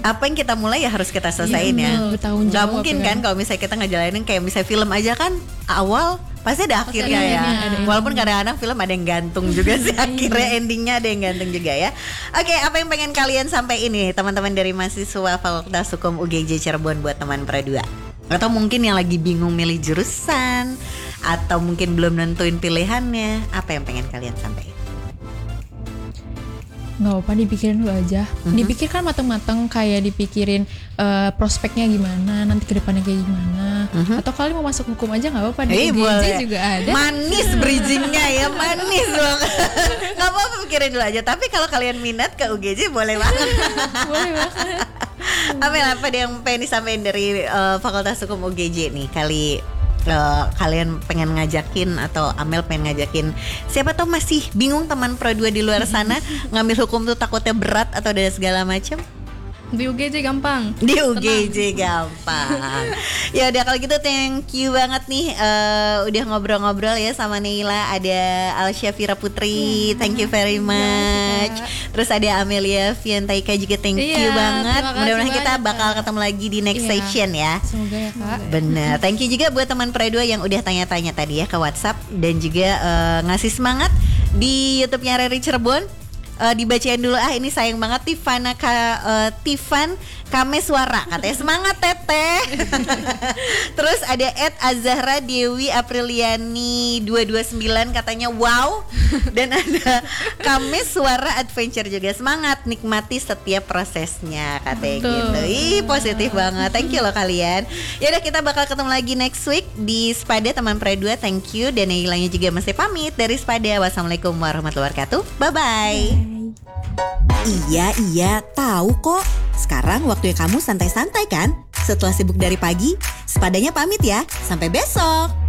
apa yang kita mulai ya harus kita selesaiin ya. Bertanggung Gak jawab mungkin ya. kan kalau misalnya kita ngejalanin kayak misalnya film aja kan awal pasti ada akhirnya ada ya. endingnya, Walaupun kadang-kadang film ada yang gantung juga sih akhirnya endingnya ada yang gantung juga ya. Oke, apa yang pengen kalian sampai ini teman-teman dari mahasiswa Fakultas Hukum UGJ Cirebon buat teman Pro 2? Atau mungkin yang lagi bingung milih jurusan atau mungkin belum nentuin pilihannya, apa yang pengen kalian sampaikan? Nggak apa-apa, dipikirin dulu aja. Dipikirkan matang-matang, kayak dipikirin prospeknya gimana, nanti ke depannya kayak gimana. Atau kalian mau masuk hukum aja nggak apa-apa, di UGJ boleh. juga ada. Manis bridgingnya ya, manis banget. Nggak apa-apa, pikirin dulu aja. Tapi kalau kalian minat ke UGJ boleh banget. Boleh banget. Apa yang pengen disampaikan dari Fakultas Hukum UGJ nih kali? Kalian pengen ngajakin atau Amel pengen ngajakin siapa tahu masih bingung teman Pro 2 di luar sana ngambil hukum tuh takutnya berat atau ada segala macam. Di UGJ gampang. Di UGJ gampang. Ya udah kalau gitu thank you banget nih udah ngobrol-ngobrol ya sama Neila, ada Alsyafira Putri, thank you very much. Terus ada Amelia Fiantaika juga thank you banget. Mudah-mudahan kita bakal ketemu lagi di next session ya. Semoga ya Kak. Bener. Thank you juga buat teman Pro 2 yang udah tanya-tanya tadi ya ke WhatsApp dan juga ngasih semangat di YouTube-nya Reri Cirebon. Dibacain dulu ini sayang banget Tiffan Kameswara katanya semangat teteh. Terus ada @Azahra Dewi Apriliani 229 katanya wow. Dan ada Kameswara Adventure juga semangat nikmati setiap prosesnya katanya gitu. Ih positif banget. Thank you loh kalian. Ya udah kita bakal ketemu lagi next week di Spada teman Pro 2. Thank you dan Neilanya juga mesti pamit dari Spada. Wassalamualaikum warahmatullahi wabarakatuh. Bye bye. Iya, tahu kok. Sekarang waktunya kamu santai-santai kan? Setelah sibuk dari pagi, Spadanya pamit ya. Sampai besok.